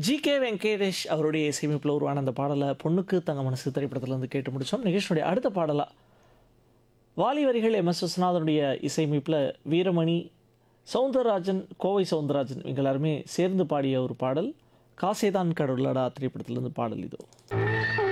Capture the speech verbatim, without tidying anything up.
G K Venkatesh அவருடைய இசையமைப்பில் உருவான அந்த பாடலை பொண்ணுக்கு தங்க மனசு திரைப்படத்திலிருந்து கேட்டு முடித்தோம். நிகழ்ச்சியுடைய அடுத்த பாடலாக வாலி வரிகள் எம் எஸ் விஸ்வநாதனுடைய இசையமைப்பில் வீரமணி, சவுந்தரராஜன், கோவை சவுந்தரராஜன் இவங்க எல்லாருமே சேர்ந்து பாடிய ஒரு பாடல் காசேதான் கடவுளடா திரைப்படத்திலிருந்து பாடல் இதோ.